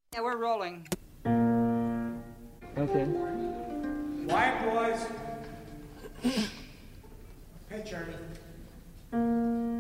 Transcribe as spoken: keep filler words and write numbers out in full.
Yeah, we're rolling. Okay. Quiet, boys. Pitch, Ernie.